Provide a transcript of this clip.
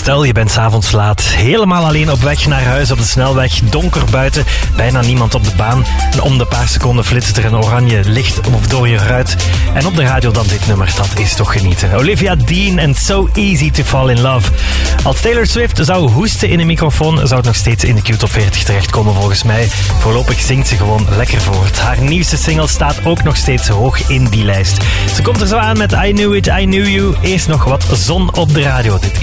Stel, je bent 's avonds laat, helemaal alleen op weg naar huis op de snelweg, donker buiten, bijna niemand op de baan. En om de paar seconden flitst er een oranje licht door je ruit. En op de radio dan dit nummer, dat is toch genieten. Olivia Dean en So Easy to Fall in Love. Als Taylor Swift zou hoesten in een microfoon, zou het nog steeds in de Q-top 40 terechtkomen volgens mij. Voorlopig zingt ze gewoon lekker voort. Haar nieuwste single staat ook nog steeds hoog in die lijst. Ze komt er zo aan met I Knew It, I Knew You. Eerst nog wat zon op de radio. Dit